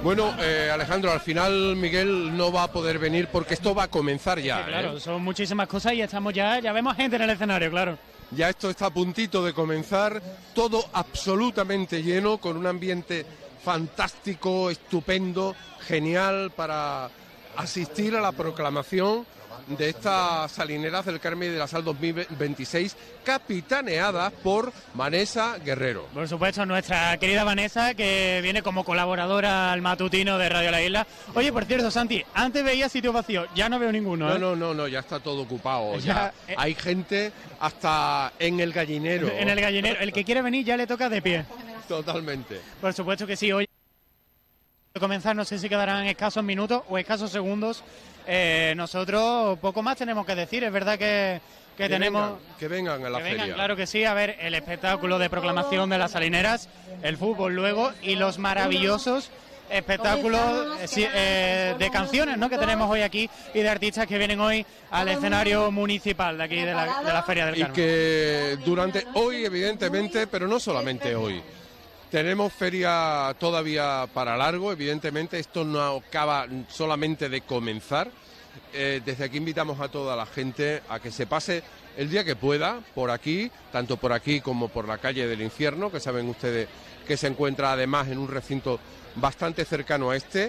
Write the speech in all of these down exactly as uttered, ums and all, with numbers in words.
Bueno, eh, Alejandro, al final Miguel no va a poder venir porque esto va a comenzar ya. Sí, claro, ¿eh? son muchísimas cosas y estamos ya, ya vemos gente en el escenario, claro. Ya esto está a puntito de comenzar, todo absolutamente lleno, con un ambiente fantástico, estupendo, genial para asistir a la proclamación de estas salineras del Carmen de la Sal dos mil veintiséis, capitaneadas por Vanessa Guerrero. Por supuesto, nuestra querida Vanessa, que viene como colaboradora al matutino de Radio La Isla. Oye, por cierto, Santi, antes veía sitios vacíos, ya no veo ninguno, ¿eh? No, no, no, no, ya está todo ocupado. Ya, ya eh, hay gente hasta en el gallinero. En el gallinero, el que quiere venir ya le toca de pie. Totalmente. Por supuesto que sí. Hoy comenzar, no sé si quedarán escasos minutos o escasos segundos. Eh, nosotros poco más tenemos que decir, es verdad que, que, que tenemos... Vengan, que vengan a la que feria. vengan, claro que sí, a ver el espectáculo de proclamación de las salineras, el fútbol luego y los maravillosos espectáculos eh, eh, de canciones, ¿no?, que tenemos hoy aquí y de artistas que vienen hoy al escenario municipal de aquí de la, de la Feria del Carmen. Y que durante hoy, evidentemente, pero no solamente hoy, tenemos feria todavía para largo, evidentemente esto no acaba solamente de comenzar. Eh, desde aquí invitamos a toda la gente a que se pase el día que pueda por aquí, tanto por aquí como por la calle del Infierno, que saben ustedes que se encuentra además en un recinto bastante cercano a este,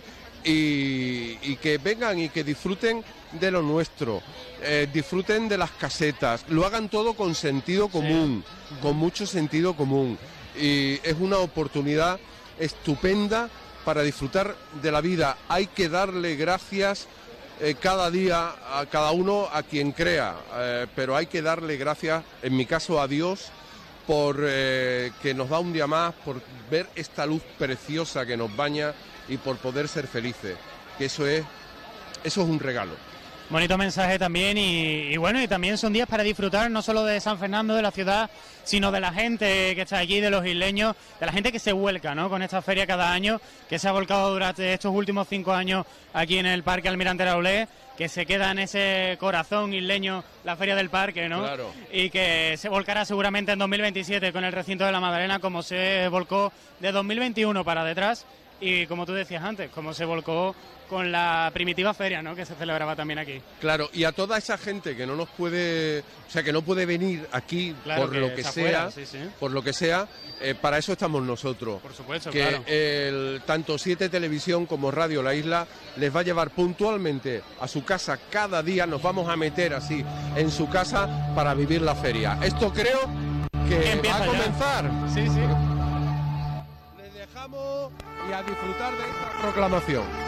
y, y que vengan y que disfruten de lo nuestro, eh, disfruten de las casetas, lo hagan todo con sentido común, sí. con mucho sentido común. Y es una oportunidad estupenda para disfrutar de la vida. Hay que darle gracias eh, cada día a cada uno, a quien crea, eh, pero hay que darle gracias, en mi caso a Dios, por eh, que nos da un día más, por ver esta luz preciosa que nos baña y por poder ser felices, que eso es, eso es un regalo. Bonito mensaje también y, y bueno, y también son días para disfrutar no solo de San Fernando, de la ciudad, sino de la gente que está aquí, de los isleños, de la gente que se vuelca, ¿no?, con esta feria cada año, que se ha volcado durante estos últimos cinco años aquí en el Parque Almirante Araulé, que se queda en ese corazón isleño, la Feria del Parque, ¿no? Claro. Y que se volcará seguramente en dos mil veintisiete con el recinto de la Magdalena, como se volcó de dos mil veintiuno para detrás. Y como tú decías antes, como se volcó con la primitiva feria, ¿no?, que se celebraba también aquí. Claro, y a toda esa gente que no nos puede, o sea, que no puede venir aquí, claro, por, que lo que sea, afuera, sí, sí. por lo que sea, eh, para eso estamos nosotros. Por supuesto, que claro. el, tanto siete Televisión como Radio La Isla les va a llevar puntualmente a su casa cada día, nos vamos a meter así en su casa para vivir la feria. Esto creo que va a comenzar. Ya. Sí, sí. Les dejamos y a disfrutar de esta proclamación.